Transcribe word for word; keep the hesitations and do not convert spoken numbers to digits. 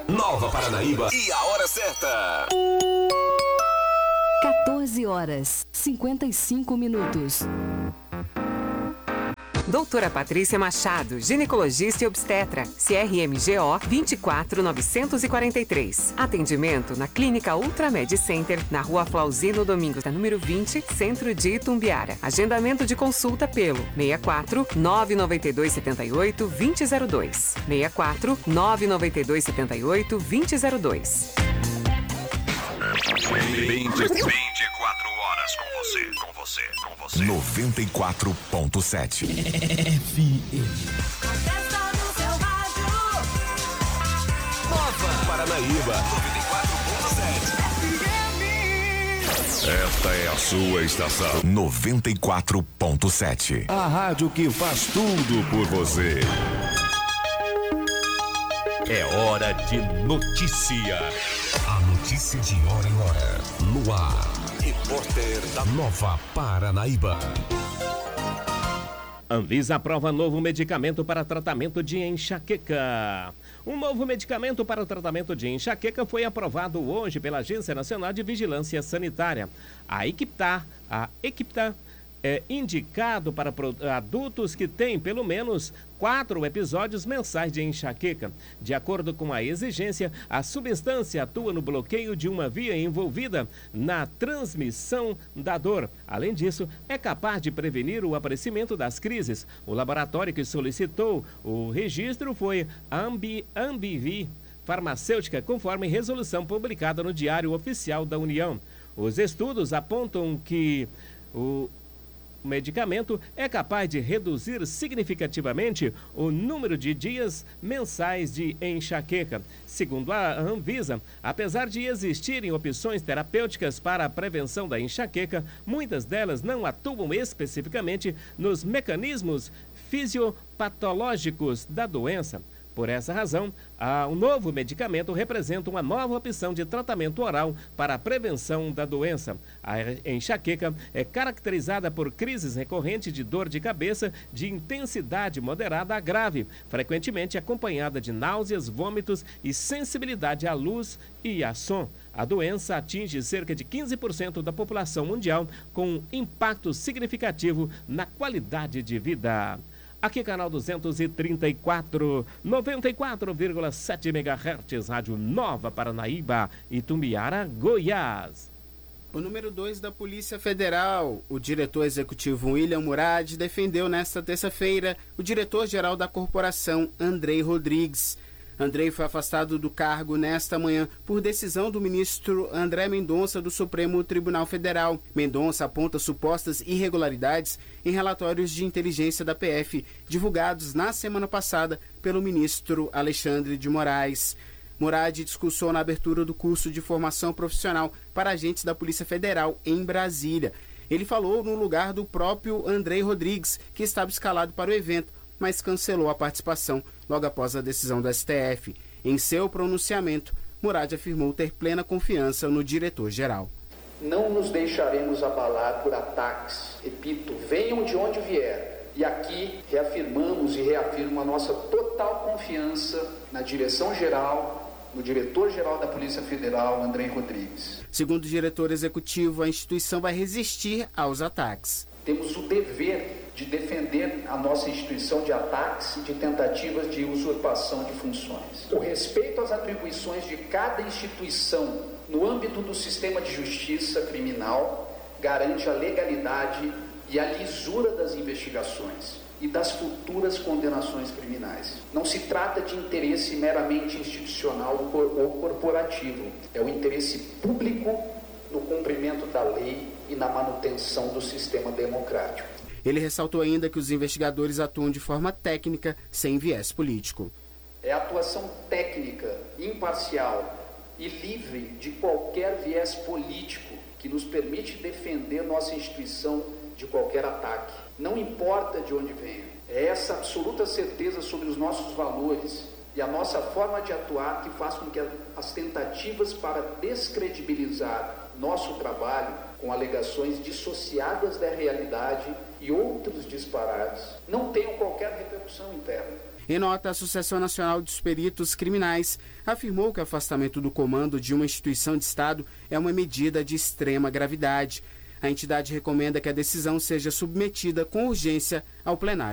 Nova Paranaíba e a hora certa. quatorze horas, cinquenta e cinco minutos. Doutora Patrícia Machado, ginecologista e obstetra, C R M G O vinte e quatro novecentos e quarenta e três. Atendimento na Clínica Ultramed Center, na Rua Flauzino Domingos, número vinte, Centro de Itumbiara. Agendamento de consulta pelo seis quatro nove nove dois sete oito dois zero zero dois. seis quatro nove nove dois sete oito dois zero zero dois. vinte e quatro horas com você, com você, com você. noventa e quatro ponto sete. F M. Nova Paranaíba. noventa e quatro ponto sete. Esta é a sua estação. noventa e quatro ponto sete. A rádio que faz tudo por você. É hora de notícia. A notícia de hora em hora. No ar. Repórter da Nova Paranaíba. Anvisa aprova novo medicamento para tratamento de enxaqueca. Um novo medicamento para o tratamento de enxaqueca foi aprovado hoje pela Agência Nacional de Vigilância Sanitária. A Equiptar, a Equiptar é indicado para adultos que têm pelo menos quatro episódios mensais de enxaqueca. De acordo com a exigência, a substância atua no bloqueio de uma via envolvida na transmissão da dor. Além disso, é capaz de prevenir o aparecimento das crises. O laboratório que solicitou o registro foi a Ambi, Ambivi Farmacêutica, conforme resolução publicada no Diário Oficial da União. Os estudos apontam que o O medicamento é capaz de reduzir significativamente o número de dias mensais de enxaqueca. Segundo a Anvisa, apesar de existirem opções terapêuticas para a prevenção da enxaqueca, muitas delas não atuam especificamente nos mecanismos fisiopatológicos da doença. Por essa razão, o novo medicamento representa uma nova opção de tratamento oral para a prevenção da doença. A enxaqueca é caracterizada por crises recorrentes de dor de cabeça de intensidade moderada a grave, frequentemente acompanhada de náuseas, vômitos e sensibilidade à luz e a som. A doença atinge cerca de quinze por cento da população mundial, com um impacto significativo na qualidade de vida. Aqui, canal duzentos e trinta e quatro, noventa e quatro vírgula sete megahertz, Rádio Nova Paranaíba, Itumbiara, Goiás. O número dois da Polícia Federal, o diretor executivo William Murad, defendeu nesta terça-feira o diretor-geral da corporação, Andrei Rodrigues. Andrei foi afastado do cargo nesta manhã por decisão do ministro André Mendonça do Supremo Tribunal Federal. Mendonça aponta supostas irregularidades em relatórios de inteligência da P F, divulgados na semana passada pelo ministro Alexandre de Moraes. Murad discursou na abertura do curso de formação profissional para agentes da Polícia Federal em Brasília. Ele falou no lugar do próprio Andrei Rodrigues, que estava escalado para o evento, mas cancelou a participação logo após a decisão do S T F. Em seu pronunciamento, Murad afirmou ter plena confiança no diretor-geral. Não nos deixaremos abalar por ataques, repito, venham de onde vier. E aqui reafirmamos e reafirmo a nossa total confiança na direção-geral, no diretor-geral da Polícia Federal, Andrei Rodrigues. Segundo o diretor executivo, a instituição vai resistir aos ataques. Temos o dever de defender a nossa instituição de ataques e de tentativas de usurpação de funções. O respeito às atribuições de cada instituição no âmbito do sistema de justiça criminal garante a legalidade e a lisura das investigações e das futuras condenações criminais. Não se trata de interesse meramente institucional ou corporativo, é o interesse público no cumprimento da lei e na manutenção do sistema democrático. Ele ressaltou ainda que os investigadores atuam de forma técnica, sem viés político. É a atuação técnica, imparcial e livre de qualquer viés político que nos permite defender nossa instituição de qualquer ataque. Não importa de onde venha. É essa absoluta certeza sobre os nossos valores e a nossa forma de atuar que faz com que as tentativas para descredibilizar nosso trabalho com alegações dissociadas da realidade e outros disparates não tenham qualquer repercussão interna. Em nota, a Associação Nacional dos Peritos Criminais afirmou que o afastamento do comando de uma instituição de Estado é uma medida de extrema gravidade. A entidade recomenda que a decisão seja submetida com urgência ao plenário.